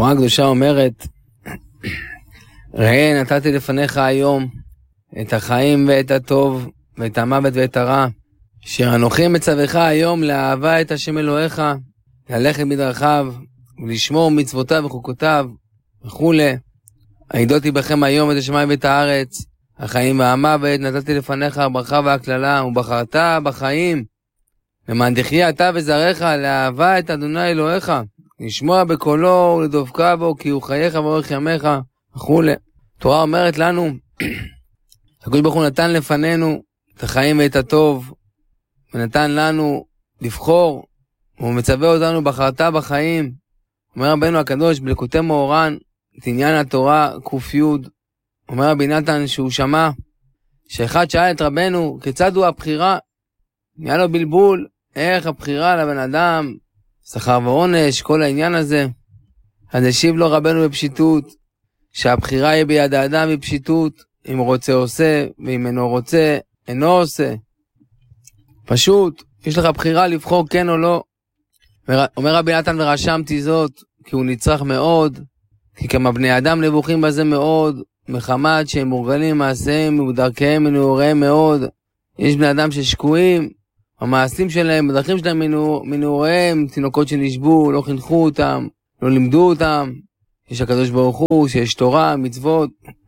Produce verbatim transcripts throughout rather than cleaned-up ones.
התורה הקדושה אומרת, ראה נתתי לפניך היום את החיים ואת הטוב ואת המוות ואת הרע, אשר אנוכי מצווך היום לאהבה את השם אלוהיך, ללכת בדרכיו ולשמור מצוותיו וחוקותיו וכו'. העידותי בכם היום את השמיים ואת הארץ, החיים והמוות נתתי לפניך הברכה והכללה, ובחרת בחיים למען תחיה אתה וזרעך לאהבה את אדוני אלוהיך, לשמוע בקולו ולדבקה בו כי הוא חייך ואורך ימיך וכו'. התורה אומרת לנו, הקדוש ברוך הוא נתן לפנינו את החיים ואת הטוב, ונתן לנו לבחור, והוא מצווה אותנו בחרת בחיים. אומר רבנו הקדוש בליקוטי מאורן, את עניין התורה ק"י, אומר רבי נתן שהוא שמע, שאחד שאל את רבנו כיצד הוא הבחירה, נהיה לו בלבול, איך הבחירה לבן אדם, שכר ועונש, כל העניין הזה. אז השיב לו רבנו בפשיטות, שהבחירה היא ביד האדם בפשיטות, אם רוצה עושה, ואם אינו רוצה, אינו עושה. פשוט, יש לך בחירה לבחור כן או לא. אומר רבי נתן ורשמתי זאת, כי הוא נצרך מאוד, כי כמה בני אדם נבוכים בזה מאוד, מחמת שהם מורגלים מעשיהם ובדרכיהם מנעוריהם מאוד. יש בני אדם ששקועים, המעשים שלהם, בדרכים שלהם מנעוריהם, תינוקות שנשבו, לא חינכו אותם, לא לימדו אותם. יש הקדוש ברוך הוא, שיש תורה, מצוות.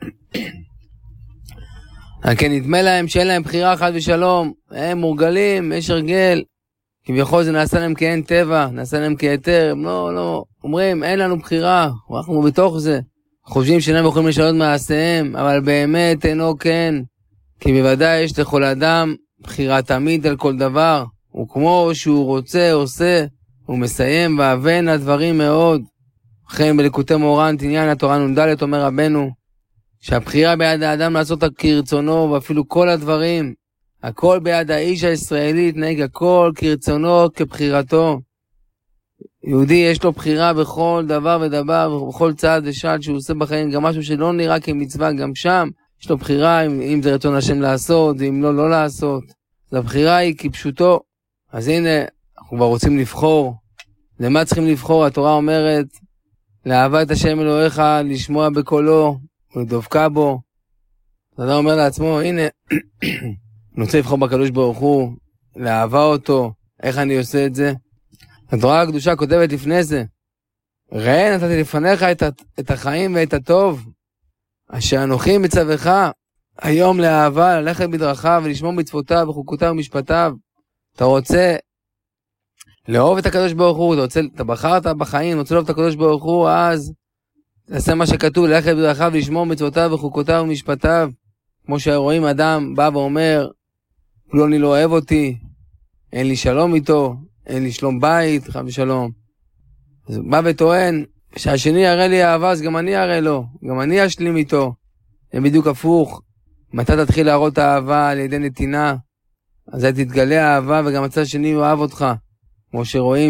כן, נדמה להם שאין להם בחירה חד ושלום, הם מורגלים, יש הרגל, כביכול זה נעשה להם כאין טבע, נעשה להם כהיתר, הם לא, לא, אומרים, אין לנו בחירה, אנחנו בתוך זה, חושבים שאינם יכולים לשנות מעשיהם, אבל באמת אינו כן, כי בוודאי יש לכל אדם בחירה תמיד על כל דבר, וכמו שהוא רוצה, עושה, הוא מסיים ואבן הדברים מאוד. לכן בליקוטי מאורן, עניין התורה נ"ד אומר רבנו, שהבחירה ביד האדם לעשות כרצונו, ואפילו כל הדברים, הכל ביד האיש הישראלי, תנהג הכל כרצונו, כבחירתו. יהודי יש לו בחירה בכל דבר ודבר, בכל צעד ושעד שהוא עושה בחיים, גם משהו שלא נראה כמצווה, גם שם יש לו בחירה, אם, אם זה רצון השם לעשות, ואם לא, לא לעשות. אז הבחירה היא כפשוטו. אז הנה, אנחנו כבר רוצים לבחור. למה צריכים לבחור? התורה אומרת, לאהבה את השם אלוהיך, לשמוע בקולו, ולדבקה בו. אז אדם אומר לעצמו, הנה, אני רוצה לבחור בקדוש ברוך הוא, לאהבה אותו, איך אני עושה את זה? התורה הקדושה כותבת לפני זה, ראה נתתי לפניך את, את החיים ואת הטוב, אשר אנוכי מצווך היום לאהבה, ללכת בדרכיו ולשמור מצוותיו וחוקותיו ומשפטיו. אתה רוצה לאהוב את הקדוש ברוך הוא, אתה, רוצה, אתה בחרת בחיים, רוצה לאהוב את הקדוש ברוך הוא, אז תעשה מה שכתוב, ללכת בדרכיו ולשמור מצוותיו וחוקותיו ומשפטיו. כמו שרואים אדם בא ואומר, פלוני לא אוהב אותי, אין לי שלום איתו, אין לי שלום בית, חם ושלום. אז בא וטוען, שהשני יראה לי אהבה, אז גם אני אראה לו, גם אני אשלים איתו. זה בדיוק הפוך. מתי תתחיל להראות האהבה על ידי נתינה, אז תתגלה האהבה וגם הצד השני אוהב אותך. כמו שרואים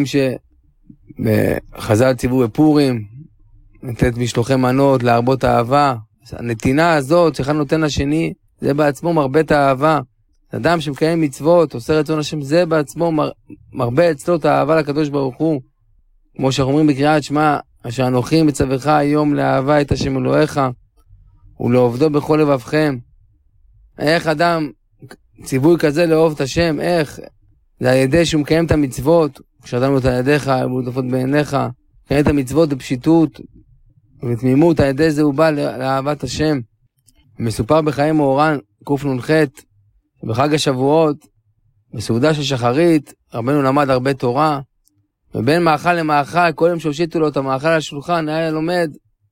שבחז"ל ציוו בפורים, לתת משלוחי מנות, להרבות אהבה. הנתינה הזאת שאחד נותן לשני, זה בעצמו מרבה את האהבה. אדם שמקיים מצוות, עושה רצון השם, זה בעצמו מר, מרבה אצלו את האהבה לקדוש ברוך הוא. כמו שאנחנו אומרים בקריאת שמע, אשר אנוכי מצווך היום לאהבה את השם אלוהיך, ולעובדו בכל לבבכם. איך אדם, ציווי כזה לאהוב את השם, איך? זה על ידי שהוא מקיים את המצוות, כשאדם נותן ידיך, מודפות בעיניך, מקיים את המצוות בפשיטות, ובתמימות, על ידי זה הוא בא לאהבת השם. מסופר בחיי מאורן, קנ"ח, בחג השבועות, בסעודה של שחרית, רבנו למד הרבה תורה, ובין מאכל למאכל, כל יום שהושיטו לו את המאכל על השולחן, היה לומד,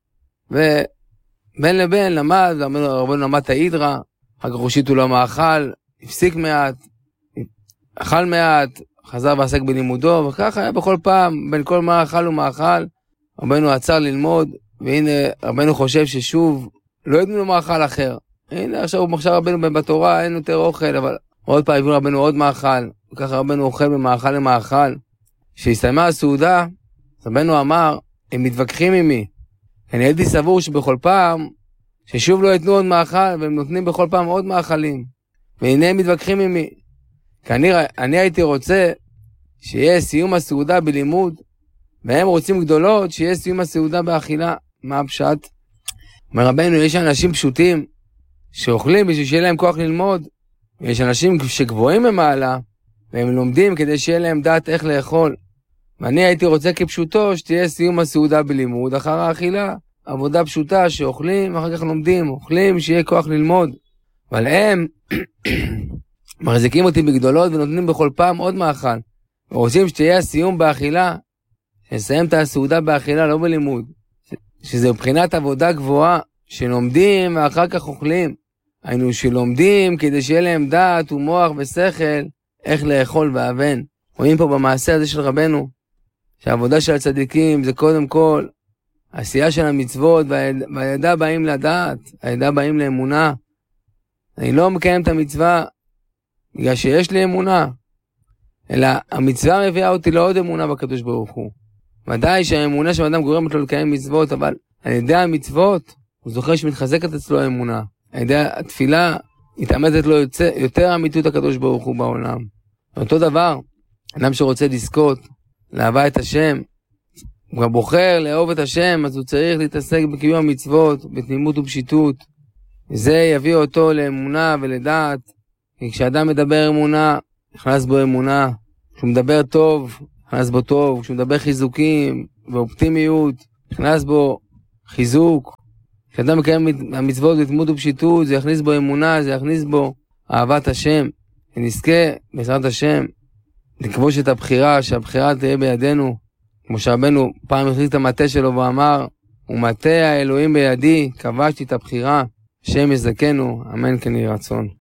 ובין לבין למד, רבנו למד את ההידרה, אחר כך הושיטו לו המאכל, הפסיק מעט, אכל מעט, חזר ועסק בלימודו, וככה היה בכל פעם, בין כל מאכל ומאכל, רבנו עצר ללמוד, והנה רבנו חושב ששוב, לא ידעו לו מאכל אחר. הנה עכשיו הוא מחשב רבנו בתורה, אין יותר אוכל, אבל עוד פעם הביאו רבנו עוד מאכל, וככה רבנו אוכל במאכל למאכל. כשהסתיימה הסעודה, רבנו אמר, הם מתווכחים עמי. אני הייתי סבור שבכל פעם, ששוב לא יתנו עוד מאכל, והם נותנים בכל פעם עוד מאכלים. והנה הם מתווכחים עמי. כי אני, אני הייתי רוצה שיהיה סיום הסעודה בלימוד, והם רוצים גדולות שיהיה סיום הסעודה באכילה. מה הפשט? אומר רבנו, יש אנשים פשוטים שאוכלים בשביל שיהיה להם כוח ללמוד, ויש אנשים שגבוהים ממעלה, והם לומדים כדי שיהיה להם דעת איך לאכול. ואני הייתי רוצה כפשוטו שתהיה סיום הסעודה בלימוד, אחר האכילה, עבודה פשוטה שאוכלים, אחר כך לומדים, אוכלים שיהיה כוח ללמוד. אבל הם מחזיקים אותי בגדולות ונותנים בכל פעם עוד מאכל. ורוצים שתהיה הסיום באכילה, שנסיים את הסעודה באכילה, לא בלימוד. שזה מבחינת עבודה גבוהה, שלומדים ואחר כך אוכלים. היינו שלומדים כדי שיהיה להם דעת ומוח ושכל, איך לאכול ואבן. רואים פה במעשה הזה של רבנו, שהעבודה של הצדיקים זה קודם כל, העשייה של המצוות, והידע באים לדעת, הידע באים לאמונה. אני לא מקיים את המצווה, בגלל שיש לי אמונה, אלא המצווה מביאה אותי לעוד אמונה בקדוש ברוך הוא. ודאי שהאמונה של אדם גורמת לו לקיים מצוות, אבל על ידי המצוות, הוא זוכר שמתחזקת אצלו האמונה. על ידי התפילה, מתאמתת לו יוצא, יותר אמיתות הקדוש ברוך הוא בעולם. אותו דבר, אדם שרוצה לזכות, לאהבה את השם, הוא גם בוחר לאהוב את השם, אז הוא צריך להתעסק בקיום המצוות, בתמימות ופשיטות. זה יביא אותו לאמונה ולדעת, כי כשאדם מדבר אמונה, נכנס בו אמונה. כשהוא מדבר טוב, נכנס בו טוב. כשהוא מדבר חיזוקים ואופטימיות, נכנס בו חיזוק. כשאדם מקיים המצוות בתמימות ופשיטות, זה יכניס בו אמונה, זה יכניס בו אהבת השם. ונזכה בעזרת השם לכבוש את הבחירה, שהבחירה תהיה בידינו. כמו שרבנו פעם החזיק את המטה שלו ואמר, ומטה האלוהים בידי, כבשתי את הבחירה. השם יזכנו, אמן כן יהי רצון.